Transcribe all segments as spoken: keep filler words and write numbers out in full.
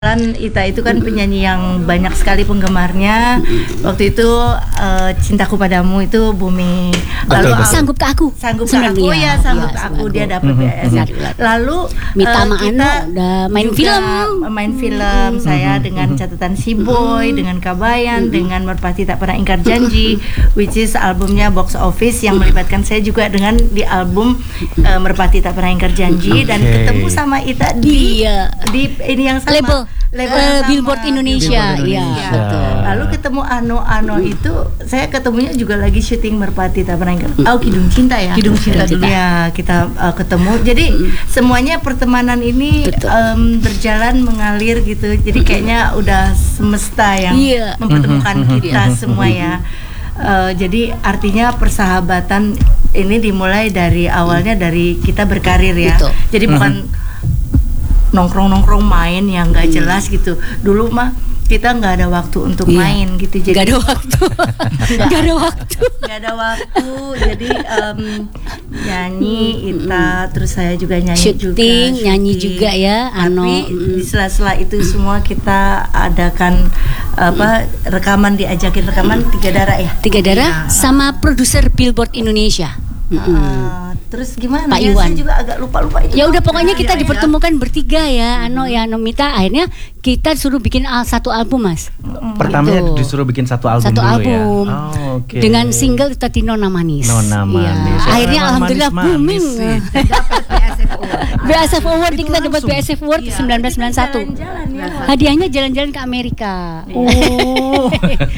Ita itu kan penyanyi yang banyak sekali penggemarnya. Waktu itu uh, Cintaku Padamu itu booming. Lalu betul, betul. Sanggup ke Aku. Sanggup ke Aku ya, Sanggup ke Aku dia dapat B S. Lalu Mita uh, Maano udah main film, main film saya dengan Catatan Si Boy, dengan Kabayan, dengan Merpati Tak Pernah Ingkar Janji, which is albumnya box office yang melibatkan saya juga dengan di album uh, Merpati Tak Pernah Ingkar Janji, dan ketemu sama Ita di di ini yang sama. Label. Label uh, Billboard Indonesia, iya ya. betul. Lalu ketemu Ano Ano itu, saya ketemunya juga lagi syuting Merpati Tak Pernah Ingkar. Oh, Kidung Cinta ya. Kidung Cinta dulu ya kita uh, ketemu. Jadi semuanya pertemanan ini um, berjalan mengalir gitu. Jadi kayaknya udah semesta yang yeah. mempertemukan kita semua ya. Uh, jadi artinya persahabatan ini dimulai dari awalnya dari kita berkarir ya. Betul. Jadi bukan nongkrong-nongkrong main yang nggak jelas gitu. Dulu mah kita nggak ada waktu untuk iya. main gitu. Jadi nggak ada waktu, nggak ada waktu, nggak ada waktu. Jadi um, nyanyi Ita, terus saya juga nyanyi shooting, juga, shooting. nyanyi juga ya. Ano. Tapi di sela-sela itu semua kita adakan apa rekaman, diajakin rekaman Tiga Darah ya. Tiga Darah ya. Sama produser Billboard Indonesia. Uh, terus gimana? Pak ya, Iwan. Saya juga agak lupa-lupa itu. Ya udah pokoknya kita ya, dipertemukan ya. bertiga ya, Ano ya, Ano Mita. Akhirnya kita suruh bikin al- satu album, Mas. Pertamanya gitu. disuruh bikin satu album satu dulu album. ya. Oh, okay. Dengan single Tati Nona Manis. Nona Manis. Ya. Akhirnya Nona alhamdulillah manis, booming. Dapat B S F Award. B S F Award kita dapat B S F Award iya. sembilan belas sembilan puluh satu. Jalan-jalan, ya, hadiahnya jalan-jalan ke Amerika. Oh.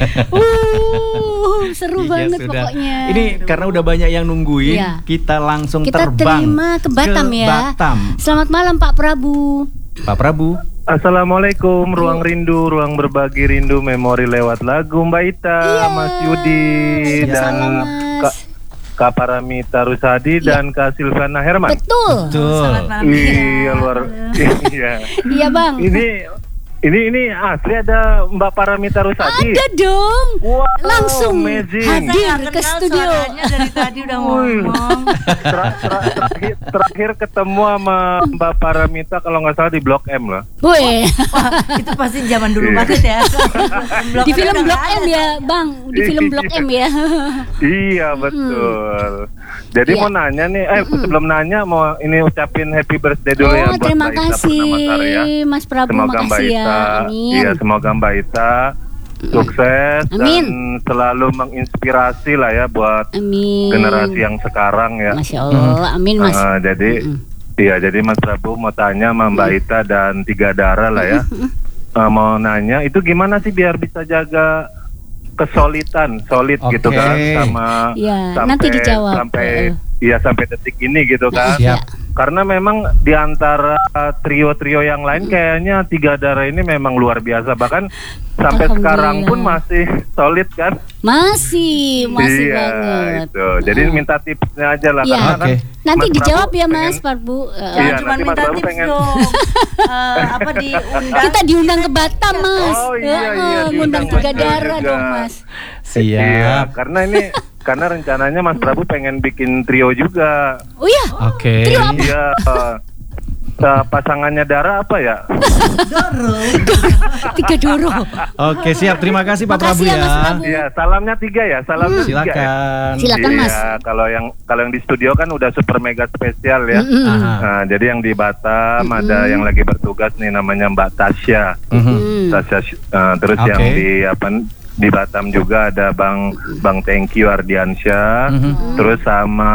uh, seru ya, banget sudah. pokoknya. Ini karena udah banyak yang nungguin, ya. kita langsung kita terbang terima ke Batam ke ya. Batam. Selamat malam Pak Prabu. Pak Prabu. Assalamualaikum, ruang rindu, ruang berbagi rindu, memori lewat lagu Mbak Ita, iya. Mas Yudi, dan Kak Kak Paramita Rusadi iya. dan Kak Silvana Herman. Betul. Betul. Iya luar. Iya. Iya Bang. Ini ini ini asli ada Mbak Paramita Rusadi. Ada dong. Wow, langsung amazing. hadir ke studio. Dari tadi udah ngomong. Ter- ter- terakhir, terakhir ketemu sama Mbak Paramita kalau nggak salah di Blok M lah. Wih. Wah, itu pasti zaman dulu banget ya. Di film Blok M ya, Bang. Di film Blok M ya. Iya betul. Jadi iya. mau nanya nih, eh mm-mm. sebelum nanya mau ini ucapin happy birthday dulu oh, ya buat terima Mbak Ita kasih Purnamasari ya. Mas Prabu, semoga makasih Mbak Ita, ya. Amin. Iya, semoga Mbak Ita sukses Amin. dan selalu menginspirasi lah ya buat Amin. generasi yang sekarang ya. Masya Allah, amin Mas. Uh, jadi, mm-mm. iya jadi Mas Prabu mau tanya sama Mbak mm. Ita dan Tiga Darah lah ya. Uh, mau nanya itu gimana sih biar bisa jaga kesolidan, solid okay. gitu kan sama ya, sampai nanti dijawab. sampai iya uh. sampai detik ini gitu kan. Ya. Karena memang di antara trio-trio yang lain kayaknya Tiga Darah ini memang luar biasa, bahkan sampai sekarang pun masih solid kan? Masih, masih iya, banget. Itu. Jadi uh. minta tipsnya aja lah ya. karena okay. kan nanti Mas dijawab Prabu ya Mas pengen, Prabu. Uh, iya, cuma minta Prabu tips pengen, dong. uh, apa diundang? Kita diundang ke Batam Mas. Oh iya, iya, uh, ngundang Tiga Darah dong Mas. Siap. Iya, karena ini karena rencananya Mas Prabu pengen bikin trio juga. Oh iya. Oke. Okay. Trio apa? Iya. Uh, Uh, pasangannya Dara apa ya? Doro. Tiga Doro. Oke, siap. Terima kasih Pak Makasih Prabu ya, ya. Mas Prabu. Iya, salamnya tiga ya, salamnya hmm. tiga. Silakan. Ya. Silakan iya, Mas. Kalau yang kalau yang di studio kan udah super mega spesial ya. Mm-hmm. Nah, jadi yang di Batam mm-hmm. ada yang lagi bertugas nih namanya Mbak Tasya. Mm-hmm. Tasya uh, terus okay. yang di apa di Batam juga ada Bang Bang Thank You Ardiansyah. Mm-hmm. Terus sama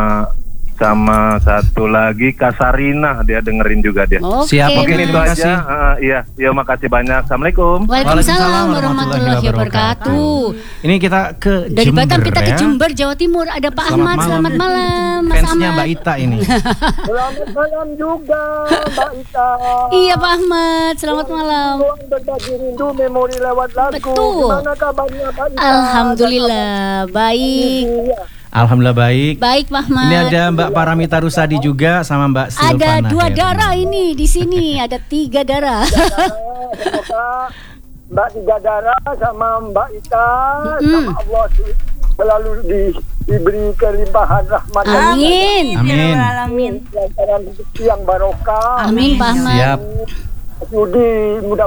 sama satu lagi Kasarina, dia dengerin juga dia. Oke, siap, mungkin itu aja. kasih. Uh, iya, iya makasih banyak. Assalamualaikum. Waalaikumsalam warahmatullahi wabarakatuh. Ini kita ke dari Jember, Batam kita ya? ke Jember, Jawa Timur. Ada Pak Selamat Ahmad. malam. Selamat malam, Mas Fansnya Ahmad. Mbak Ita ini. Selamat malam juga Mbak Ita. Iya Pak Ahmad, selamat malam. Ruang berbagi rindu, memori lewat lagu. Betul. Gimana kabarnya Mbak Ita? Alhamdulillah baik. Iya. Alhamdulillah baik. Baik Pak Ahmad. Ini ada Mbak Paramita Rusadi juga sama Mbak Silvana. Ada dua Herman. darah ini di sini, ada tiga darah. Semoga Mbak Tiga Darah sama Mbak Ita Mm-mm. sama Allah selalu di, diberi kelimpahan rahmat. Amin. Amin. Amin. Lancaran rezeki yang barokah. Amin Pak Ahmad. Siap. Yudi, mudah